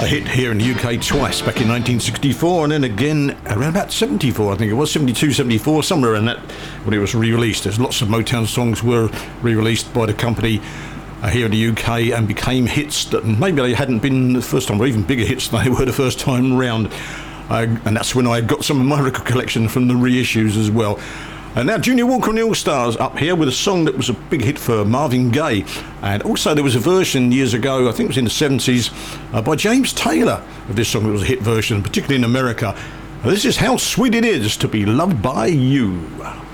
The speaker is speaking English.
a hit here in the UK twice, back in 1964 and then again around about 74, I think it was, 72, 74, somewhere around that, when it was re-released. There's lots of Motown songs were re-released by the company here in the UK and became hits that maybe they hadn't been the first time, or even bigger hits than they were the first time round. And that's when I got some of my record collection from the reissues as well. And now Junior Walker and the All-Stars up here with a song that was a big hit for Marvin Gaye. And also there was a version years ago, I think it was in the 70s, by James Taylor of this song that was a hit version, particularly in America. This is How Sweet It Is to Be Loved by You.